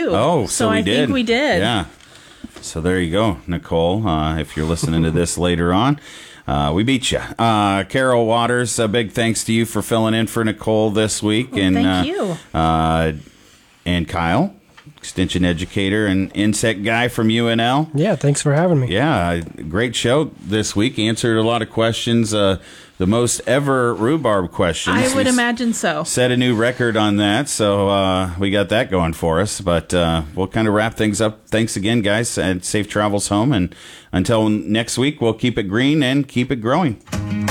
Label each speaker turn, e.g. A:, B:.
A: too.
B: Oh, so we
A: I
B: did.
A: think we did.
B: Yeah. So there you go, Nicole. If you're listening to this later on, we beat you. Carol Waters, a big thanks to you for filling in for Nicole this week.
A: Well, thank you.
B: And Kyle, extension educator and insect guy from UNL.
C: Yeah, thanks for having me.
B: Yeah, great show this week. Answered a lot of questions. The most ever rhubarb questions.
A: I would imagine so.
B: Set a new record on that, so we got that going for us. But we'll kind of wrap things up. Thanks again, guys, and safe travels home. And until next week, we'll keep it green and keep it growing.